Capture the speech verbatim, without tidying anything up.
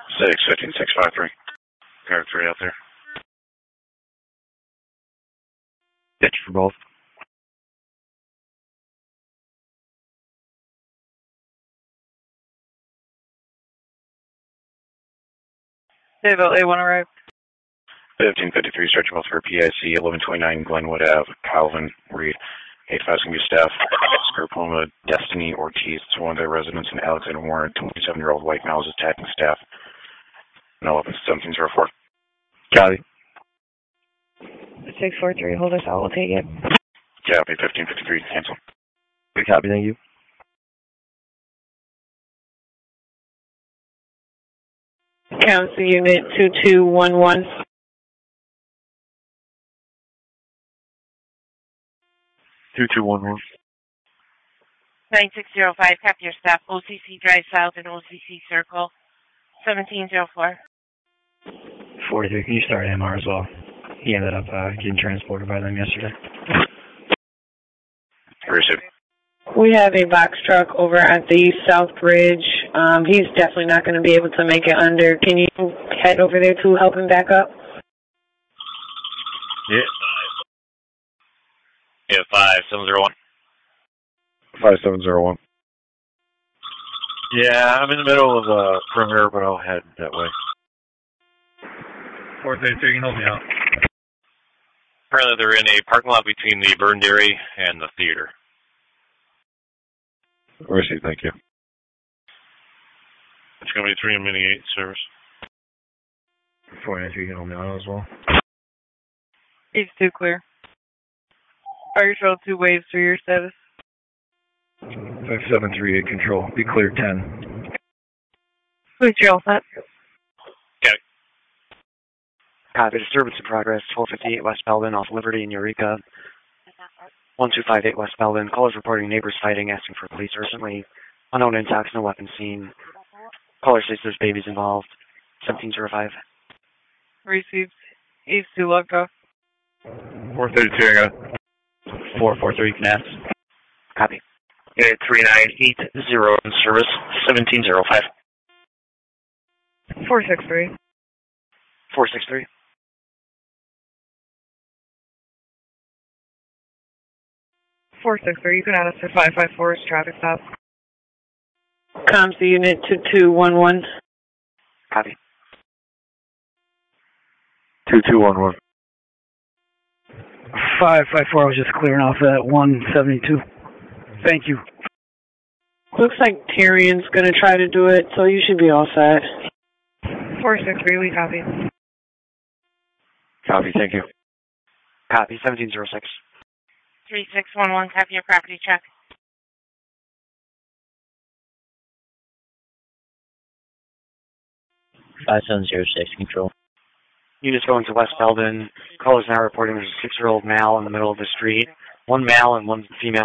six fifteen six five three. Car three out there. Ditch for both. David, A one arrived. fifteen fifty-three, stretch both for P I C, eleven twenty-nine Glenwood Ave, Calvin, Reed. eight five can be staff. Scarpoma, Destiny Ortiz, it's one of their residents, and Alexander Warren, twenty-seven-year-old white male, is attacking staff. And eleven seventeen zero four. Copy. six four three, hold us out, we'll take it. Copy, fifteen fifty-three, cancel. Good copy, thank you. Council Unit two two one one. two two one one. nine six zero five, copy your staff, O C C Drive South and O C C Circle, seventeen zero four. forty-three, can you start M R as well? He ended up uh, getting transported by them yesterday. Receive. We have a box truck over at the South Bridge. Um, he's definitely not going to be able to make it under. Can you head over there to help him back up? Yeah. Yeah, five seven zero one. five seven zero one. Yeah, I'm in the middle of a perimeter, but I'll head that way. four thirty-three, you can hold me out. Apparently they're in a parking lot between the burned area and the theater. Receive, thank you. It's going to be three and mini eight service. four ninety-three, you can hold me out as well. East two clear. Fire control two waves through your status. five seven three eight control, be clear ten. Who's your all set? Okay. Copy, disturbance in progress, twelve fifty-eight West Belden, off Liberty in Eureka. one two five eight West Belden, callers reporting neighbors fighting, asking for police urgently. Unknown intox, no weapon seen. Caller says there's babies involved. seventeen zero five. Received. East two locked off. four thirty-two, I got it. four four three, can ask. Copy. Unit three nine eight zero in service, seventeen zero five. four six three. four six three. four six three, you can add us to five five four, traffic stop. Comms to Unit two two one one. Copy. two two one one. five five four, I was just clearing off that one seventy-two. Thank you. Looks like Tyrion's going to try to do it, so you should be all set. four six three, we copy. Copy, thank you. Copy, seventeen zero six. three six one one, copy your property check. five seven zero six, control. Units going to West Belden. Callers now reporting there's a six-year-old male in the middle of the street. One male and one female